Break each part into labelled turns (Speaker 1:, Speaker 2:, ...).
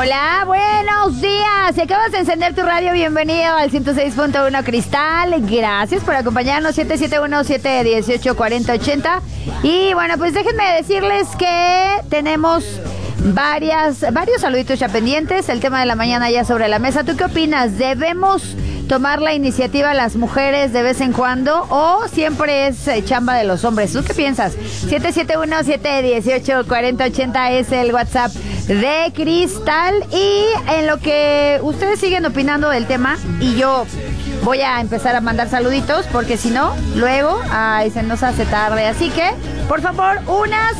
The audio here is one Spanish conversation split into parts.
Speaker 1: Hola, buenos días. Si acabas de encender tu radio, bienvenido al 106.1 Cristal. Gracias por acompañarnos. 771-718-4080. Y bueno, pues déjenme decirles que tenemos varios saluditos ya pendientes. El tema de la mañana ya sobre la mesa. ¿Tú qué opinas? ¿Debemos tomar la iniciativa las mujeres de vez en cuando o siempre es chamba de los hombres? ¿Tú qué piensas? 771-718-4080 es el WhatsApp de Cristal. Y en lo que ustedes siguen opinando del tema y yo voy a empezar a mandar saluditos porque si no, luego se nos hace tarde. Así que, por favor, unas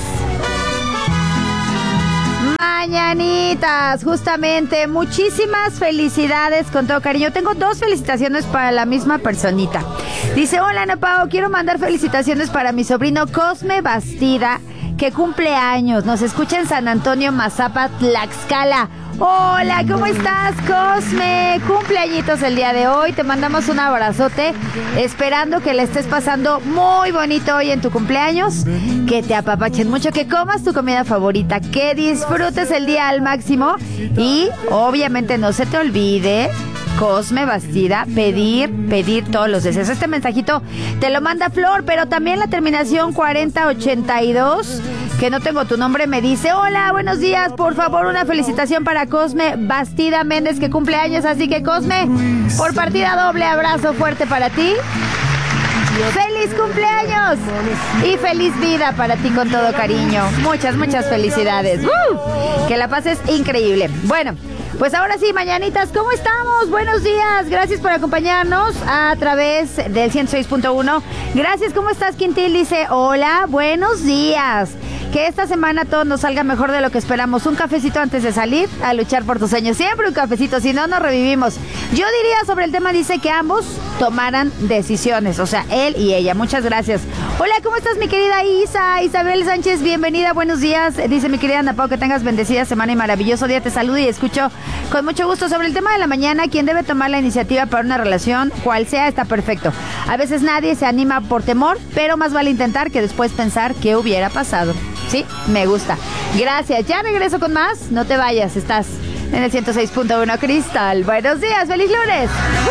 Speaker 1: mañanitas, justamente. Muchísimas felicidades con todo cariño. Tengo 2 felicitaciones para la misma personita. Dice: hola, Ana Pao, quiero mandar felicitaciones para mi sobrino Cosme Bastida, que cumple años. Nos escucha en San Antonio, Mazapa, Tlaxcala. Hola, ¿cómo estás, Cosme? Cumpleañitos el día de hoy. Te mandamos un abrazote, esperando que le estés pasando muy bonito hoy en tu cumpleaños. Que te apapachen mucho, que comas tu comida favorita, que disfrutes el día al máximo. Y obviamente no se te olvide, Cosme Bastida, pedir todos los deseos. Este mensajito te lo manda Flor, pero también la terminación 4082, que no tengo tu nombre, me dice: hola, buenos días, por favor una felicitación para Cosme Bastida Méndez, que cumple años. Así que, Cosme, por partida doble, abrazo fuerte para ti. ¡Feliz cumpleaños! Y feliz vida para ti con todo cariño. Muchas felicidades. Que la pases increíble. Bueno, pues ahora sí, mañanitas, ¿cómo estamos? Buenos días, gracias por acompañarnos a través del 106.1. Gracias, ¿cómo estás, Quintil? Dice: hola, buenos días. Que esta semana todo nos salga mejor de lo que esperamos. Un cafecito antes de salir a luchar por tus sueños. Siempre un cafecito, si no, nos revivimos. Yo diría sobre el tema, dice que ambos tomaran decisiones, o sea, él y ella. Muchas gracias. Hola, ¿cómo estás, mi querida Isabel Sánchez? Bienvenida, buenos días. Dice mi querida Ana Pao, que tengas bendecida semana y maravilloso día. Te saludo y escucho con mucho gusto. Sobre el tema de la mañana, ¿quién debe tomar la iniciativa para una relación? Cual sea, está perfecto. A veces nadie se anima por temor, pero más vale intentar que después pensar qué hubiera pasado. Sí, me gusta. Gracias. Ya regreso con más. No te vayas. Estás en el 106.1 Cristal. Buenos días. ¡Feliz lunes!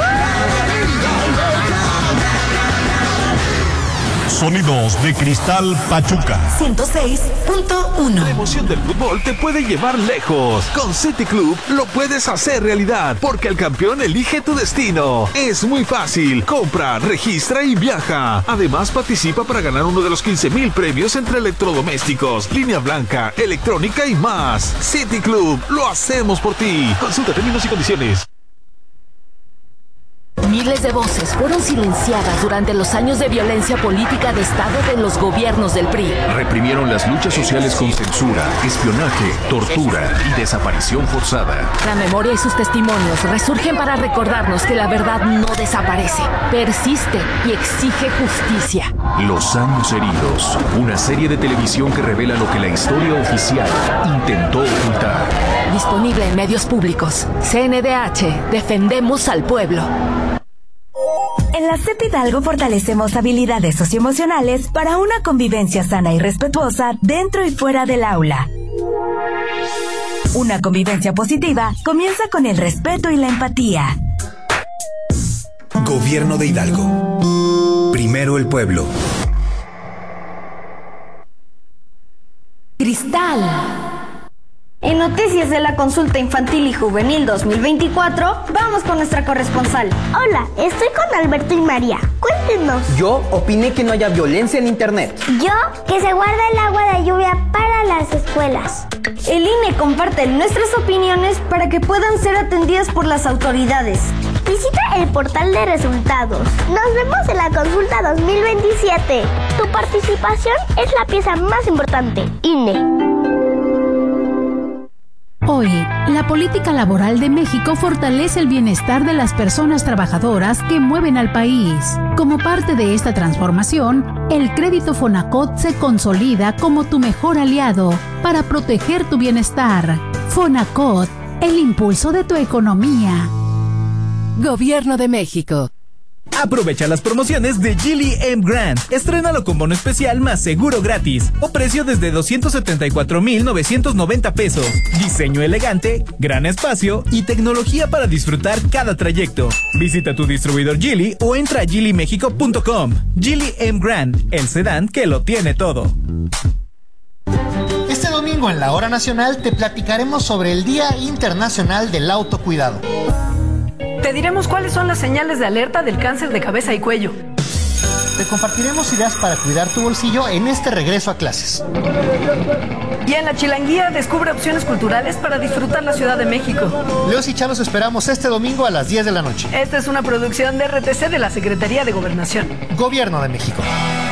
Speaker 2: Sonidos de Cristal Pachuca
Speaker 3: 106.1.
Speaker 4: La emoción del fútbol te puede llevar lejos. Con City Club lo puedes hacer realidad, porque el campeón elige tu destino. Es muy fácil. Compra, registra y viaja. Además, participa para ganar uno de los 15,000 premios entre electrodomésticos, línea blanca, electrónica y más. City Club, lo hacemos por ti. Consulta términos y condiciones.
Speaker 3: Miles de voces fueron silenciadas durante los años de violencia política de Estado de los gobiernos del PRI.
Speaker 5: Reprimieron las luchas sociales con censura, espionaje, tortura y desaparición forzada.
Speaker 3: La memoria y sus testimonios resurgen para recordarnos que la verdad no desaparece, persiste y exige justicia.
Speaker 5: Los años heridos, una serie de televisión que revela lo que la historia oficial intentó ocultar.
Speaker 3: Disponible en medios públicos. CNDH, defendemos al pueblo.
Speaker 6: En la CEP Hidalgo fortalecemos habilidades socioemocionales para una convivencia sana y respetuosa dentro y fuera del aula. Una convivencia positiva comienza con el respeto y la empatía.
Speaker 7: Gobierno de Hidalgo. Primero el pueblo.
Speaker 6: Cristal.
Speaker 8: En noticias de la consulta infantil y juvenil 2024, vamos con nuestra corresponsal.
Speaker 9: Hola, estoy con Alberto y María. Cuéntenos.
Speaker 10: Yo opiné que no haya violencia en internet.
Speaker 9: Yo, que se guarda el agua de lluvia para las escuelas.
Speaker 8: El INE comparte nuestras opiniones para que puedan ser atendidas por las autoridades.
Speaker 9: Visita el portal de resultados. Nos vemos en la consulta 2027. Tu participación es la pieza más importante. INE.
Speaker 11: Hoy, la política laboral de México fortalece el bienestar de las personas trabajadoras que mueven al país. Como parte de esta transformación, el crédito Fonacot se consolida como tu mejor aliado para proteger tu bienestar. Fonacot, el impulso de tu economía.
Speaker 3: Gobierno de México.
Speaker 12: Aprovecha las promociones de Geely M Grand. Estrénalo con bono especial más seguro gratis. O precio desde 274,990 pesos. Diseño elegante, gran espacio y tecnología para disfrutar cada trayecto. Visita tu distribuidor Geely o entra a geelymexico.com. Geely M Grand, el sedán que lo tiene todo.
Speaker 13: Este domingo en la Hora Nacional te platicaremos sobre el Día Internacional del Autocuidado.
Speaker 14: Te diremos cuáles son las señales de alerta del cáncer de cabeza y cuello.
Speaker 13: Te compartiremos ideas para cuidar tu bolsillo en este regreso a clases.
Speaker 14: Y en la Chilanguía descubre opciones culturales para disfrutar la Ciudad de México.
Speaker 13: Leos y Chalos esperamos este domingo a las 10 de la noche.
Speaker 14: Esta es una producción de RTC de la Secretaría de Gobernación.
Speaker 13: Gobierno de México.